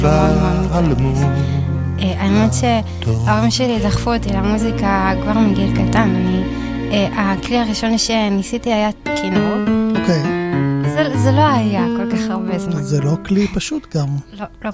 מאוד מתרגשת. האמת שההורים שלי דחפו אותי למוזיקה כבר מגיל קטן. הכלי הראשון שניסיתי היה כינור. אוקיי. זה לא היה כל כך הרבה זמן. זה לא כלי פשוט גם. לא